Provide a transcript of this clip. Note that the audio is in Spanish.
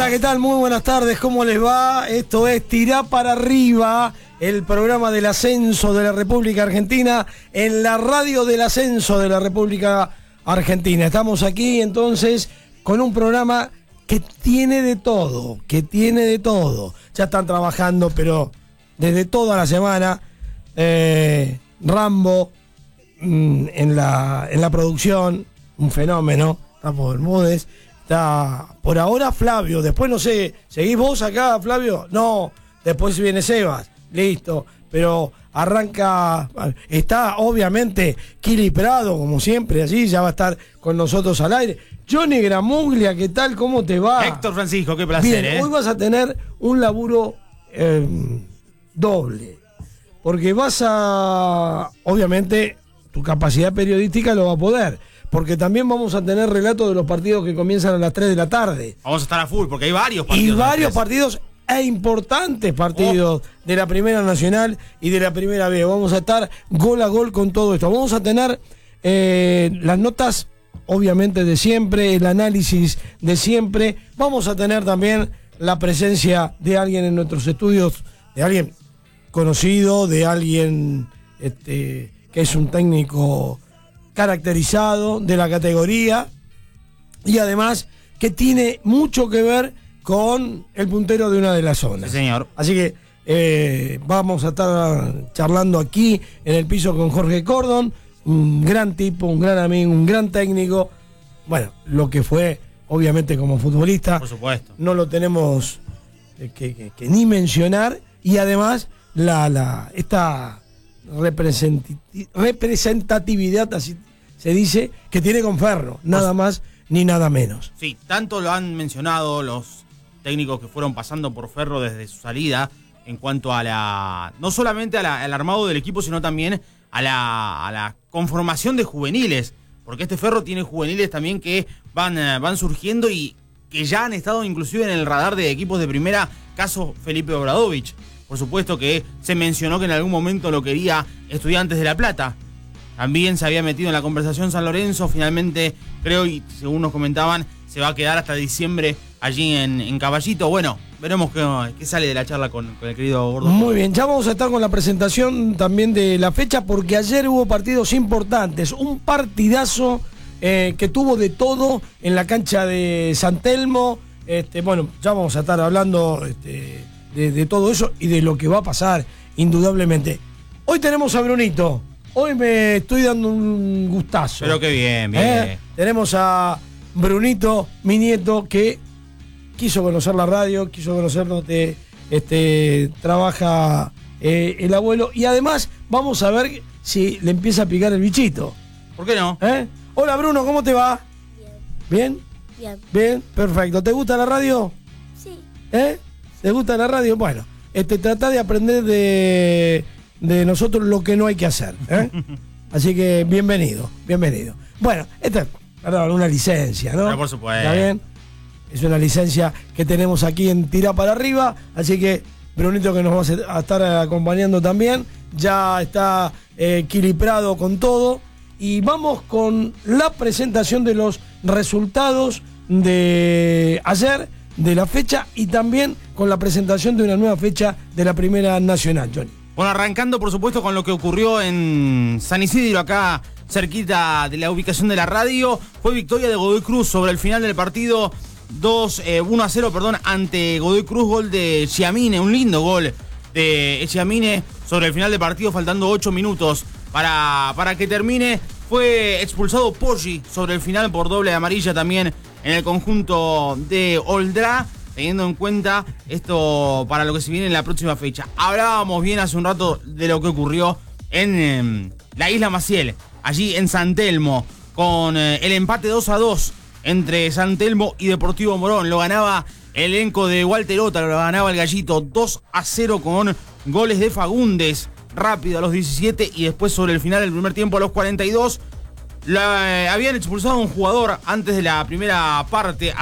Hola, ¿qué tal? Muy buenas tardes, ¿cómo les va? Esto es Tirá para Arriba, el programa del ascenso de la República Argentina, en la radio del ascenso de la República Argentina. Estamos aquí entonces con un programa que tiene de todo, Ya están trabajando, pero desde toda la semana, Rambo en la producción, un fenómeno, está por Bermúdez. Está por ahora Flavio, después no sé, ¿seguís vos acá, Flavio? No, después viene Sebas, listo, pero arranca, está obviamente Kili Prado, como siempre, allí ya va a estar con nosotros al aire. Johnny Gramuglia, ¿qué tal? ¿Cómo te va? Héctor Francisco, qué placer. Bien, hoy vas a tener un laburo doble, porque vas a, obviamente, tu capacidad periodística lo va a poder. Porque también vamos a tener relatos de los partidos que comienzan a las 3 de la tarde. Vamos a estar a full, porque hay varios partidos. Y varios partidos e importantes partidos de la Primera Nacional y de la Primera B. Vamos a estar gol a gol con todo esto. Vamos a tener las notas, obviamente, de siempre, el análisis de siempre. Vamos a tener también la presencia de alguien en nuestros estudios, de alguien conocido, de alguien que es un técnico caracterizado de la categoría y además que tiene mucho que ver con el puntero de una de las zonas. Sí, señor. Así que vamos a estar charlando aquí en el piso con Jorge Cordon, un gran tipo, un gran amigo, un gran técnico. Bueno, lo que fue obviamente como futbolista, por supuesto, no lo tenemos que ni mencionar, y además esta representatividad, así se dice, que tiene con Ferro, nada más ni nada menos. Sí, tanto lo han mencionado los técnicos que fueron pasando por Ferro desde su salida, en cuanto a no solamente al armado del equipo, sino también a la conformación de juveniles, porque este Ferro tiene juveniles también que van surgiendo y que ya han estado inclusive en el radar de equipos de primera, caso Felipe Obradovich. Por supuesto que se mencionó que en algún momento lo quería Estudiantes de La Plata. También se había metido en la conversación San Lorenzo. Finalmente, creo, y según nos comentaban, se va a quedar hasta diciembre allí en Caballito. Bueno, veremos qué sale de la charla con el querido Gordo. Muy bien, ya vamos a estar con la presentación también de la fecha, porque ayer hubo partidos importantes. Un partidazo que tuvo de todo en la cancha de San Telmo. Bueno, ya vamos a estar hablando de todo eso y de lo que va a pasar, indudablemente. Hoy tenemos a Brunito. Hoy me estoy dando un gustazo. Pero qué bien. Tenemos a Brunito, mi nieto, que quiso conocer la radio, quiso conocernos, trabaja el abuelo, y además vamos a ver si le empieza a picar el bichito. ¿Por qué no? Hola Bruno, ¿cómo te va? Bien. ¿Bien? Bien, perfecto. ¿Te gusta la radio? Sí. ¿Te gusta la radio? Bueno, trata de aprender de nosotros lo que no hay que hacer. Así que bienvenido. Bueno, esta es una licencia, ¿no? Pero por supuesto. ¿Está bien? Es una licencia que tenemos aquí en Tirá para Arriba, así que Brunito, que nos va a estar acompañando también, ya está Kili Prado con todo, y vamos con la presentación de los resultados de ayer, de la fecha, y también con la presentación de una nueva fecha de la Primera Nacional, Johnny. Bueno, arrancando por supuesto con lo que ocurrió en San Isidro, acá cerquita de la ubicación de la radio, fue victoria de Godoy Cruz sobre el final del partido, 1-0, ante Godoy Cruz, gol de Chiamine, un lindo gol de Chiamine sobre el final del partido, faltando 8 minutos para que termine. Fue expulsado Poggi sobre el final por doble de amarilla también en el conjunto de Oldrá, teniendo en cuenta esto para lo que se viene en la próxima fecha. Hablábamos bien hace un rato de lo que ocurrió en la Isla Maciel, allí en San Telmo, con el empate 2-2 entre San Telmo y Deportivo Morón. Lo ganaba el elenco de Walter Ota, lo ganaba el Gallito 2-0 con goles de Fagundes, rápido a los 17, y después sobre el final del primer tiempo a los 42. Habían expulsado a un jugador antes de la primera parte.